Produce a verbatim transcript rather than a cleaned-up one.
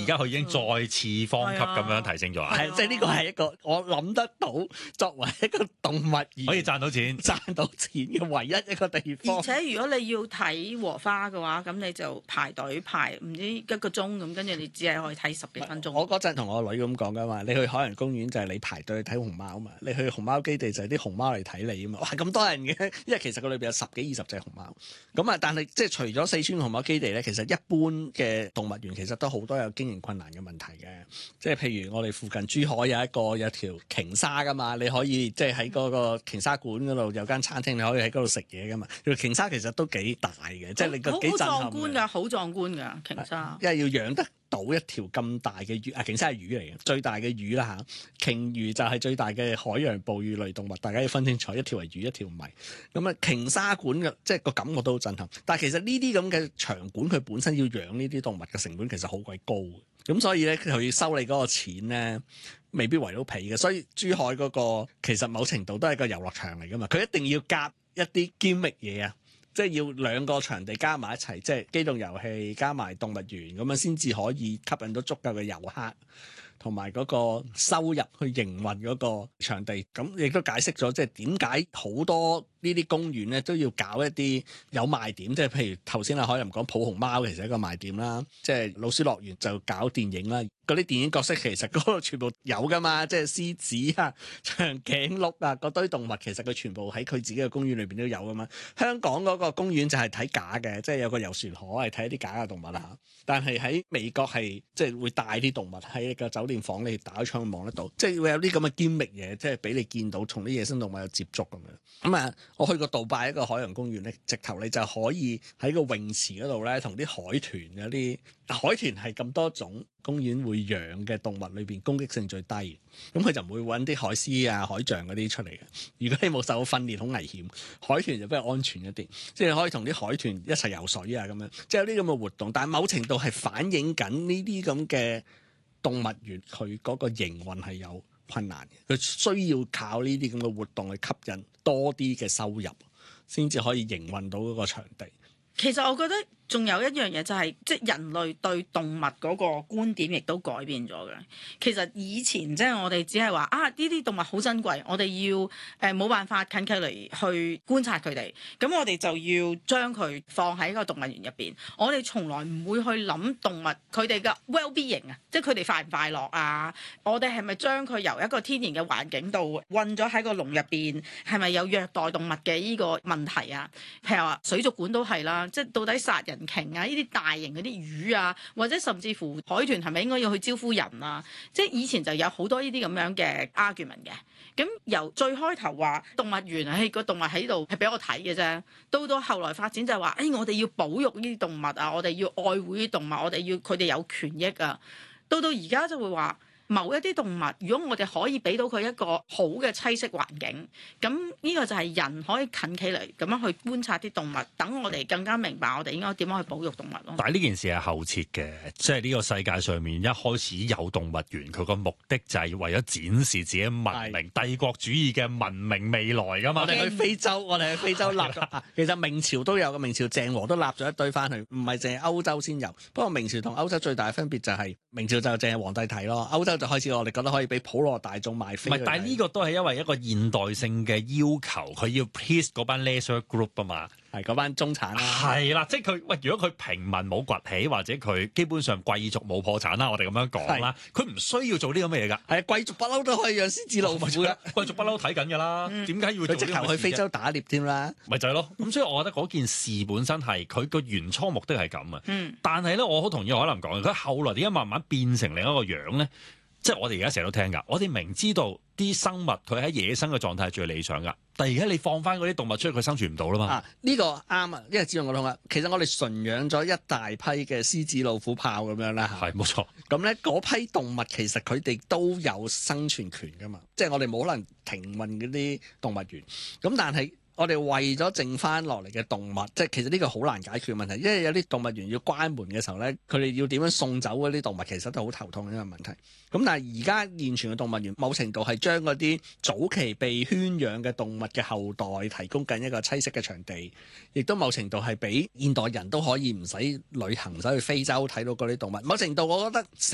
而家佢已經再次方級咁樣提升咗啊！ 係即係呢個係一個我諗得到作為一個動物園可以賺到錢、 賺到錢嘅唯一一個地方。 而且如果你要睇禾花嘅話，咁你就排隊排唔知一個鐘咁，跟住你只係可以睇十幾分鐘。 我嗰陣同我女咁講噶嘛，你去海洋公園就係你排隊去睇熊貓啊嘛，你去熊貓基地就係啲熊貓嚟睇你啊嘛。哇，咁多人嘅，因為其實個裏邊有十幾二十隻熊貓。咁啊，但係即係除咗四川熊貓基地咧，其實一般嘅動物園其實都好多有經營困難嘅問題嘅。即係譬如我哋附近珠海有一個有條鯨鯊噶嘛，你可以即係喺嗰個鯨鯊館嗰度有間餐廳，你可以喺嗰度食嘢噶嘛。條鯨鯊其實都幾大嘅，即係你個幾震撼嘅。 好壯觀㗎，好壯觀㗎鯨鯊。 因為要養得到一條咁大嘅魚，啊鯨鯊係魚嚟嘅，最大嘅魚啦嚇。鯨魚就係最大嘅海洋哺乳類動物，大家要分清楚，一條係魚，一條唔係。咁啊鯨鯊館嘅即係個感覺都好震撼。但係其實呢啲咁嘅場館，佢本身要養呢啲動物嘅成本其實好鬼高嘅。咁所以咧，佢收你嗰個錢咧，未必圍到皮嘅。所以珠海嗰個其實某程度都係個遊樂場嚟噶嘛，佢一定要夾一啲 gimmick 嘢啊。即係要兩個場地加埋一齊，即係機動遊戲加埋動物園咁樣，先至可以吸引到足夠嘅遊客同埋嗰個收入去營運嗰個場地。咁亦都解釋咗，即係點解好多呢啲公園咧都要搞一啲有賣點，即係譬如頭先阿海林講抱熊貓其實係一個賣點啦，即係老鼠樂園就搞電影啦。嗰啲電影角色其實嗰度全部有噶嘛，即係獅子啊、長頸鹿啊嗰堆動物，其實佢全部喺佢自己嘅公園裏邊都有噶嘛。香港嗰個公園就係睇假嘅，即係有個遊船河係睇一啲假嘅動物啦。但係喺美國係即係會帶啲動物喺個酒店房你打開窗望得到，即係會有啲咁嘅堅密嘢，即係俾你見到同啲野生動物有接觸咁樣。咁啊，我去過杜拜一個海洋公園咧，直頭你就可以喺個泳池嗰度咧，同啲海豚有啲海豚係咁多種公園會養嘅動物裏邊攻擊性最低，咁佢就唔會揾啲海獅啊、海象嗰啲出嚟嘅。如果你冇受到訓練，好危險。海豚就比較安全一啲，即係可以同啲海豚一齊游水啊咁樣，即係有啲咁嘅活動。但係某程度係反映緊呢啲咁嘅動物園佢嗰個營運係有困難嘅，佢需要靠呢啲咁嘅活動去吸引多啲嘅收入，先至可以營運到嗰個場地。 其實我覺得仲有一樣嘢就係，即係人類對動物嗰個觀點亦都改變咗嘅。其實以前即係我哋只係話啊，呢啲動物好珍貴，我哋要誒冇辦法近距離去觀察佢哋，咁我哋就要將佢放喺個動物園入邊。我哋從來唔會去諗動物佢哋嘅 well-being 啊，即係佢哋快唔快樂啊？我哋係咪將佢由一個天然嘅環境度韞咗喺個籠入邊？係咪有虐待動物嘅呢個問題啊？譬如話水族館都係啦。即係到底殺人鯨啊，呢啲大型嗰啲魚啊，或者甚至乎海豚係咪應該要去招呼人啊？即係以前就有好多呢啲咁樣嘅 argument 嘅。咁由最開頭話動物園，唉、哎、個動物喺度係俾我睇嘅啫，到到後來發展就係話，誒、哎、我哋要保育呢啲動物啊，我哋要愛護呢啲動物，我哋要佢哋有權益啊。到到而家就會話，某一啲動物，如果我哋可以俾到佢一個好嘅棲息環境，咁呢個就係人可以近距離咁樣去觀察啲動物，等我哋更加明白我哋應該點樣去保育動物咯。 但係呢件事係後設嘅，即係呢個世界上面一開始有動物園，佢個目的就係為咗展示自己文明帝國主義嘅文明未來噶嘛。 我哋去非洲，我哋去非洲立咗，其實明朝都有嘅，明朝鄭和都立咗一堆翻去，唔係淨係歐洲先有。不過明朝同歐洲最大嘅分別就係、是、明朝就淨係皇帝睇咯，歐洲就開始我哋覺得可以俾普羅大眾買飛。唔係， 但係呢個都係因為一個現代性嘅要求，佢要 please 嗰班 leisure group 啊嘛， 係嗰班中產啦。 係啦，即係佢喂，如果佢平民冇崛起，或者佢基本上貴族冇破產啦，我哋咁樣講啦，佢唔需要做呢咁嘅嘢㗎。係啊，貴族不嬲都可以養獅子老虎㗎， 貴族不嬲睇緊㗎啦。點解要做？ 佢直頭去非洲打獵添啦。 咪就係咯。咁所以我覺得嗰件事本身係佢個原初目的係咁啊。 嗯。 但係咧，我好同意可能講，佢後來點解慢慢變成另一個樣咧？即係我哋而家成日都聽㗎，我哋明知道啲生物佢喺野生嘅狀態係最理想㗎，但係而家你放翻嗰啲動物出去，佢生存唔到啦嘛。啊， 呢個啱啊，因為知道我同啊，其實我哋馴養咗一大批嘅獅子、老虎、豹咁樣啦嚇。 係冇錯。 咁咧嗰批動物其實佢哋都有生存權㗎嘛，即係我哋冇可能停運嗰啲動物園。咁但係我哋為咗剩翻落嚟嘅動物，即係其實呢個好難解決嘅問題，因為有啲動物園要關門嘅時候咧，佢哋要點樣送走嗰啲動物，其實都好頭痛嘅一個問題。咁但係而家現存嘅動物園，某程度係將嗰啲早期被圈養嘅動物嘅後代提供緊一個棲息嘅場地，亦都某程度係俾現代人都可以唔使旅行，使去非洲睇到嗰啲動物。某程度我覺得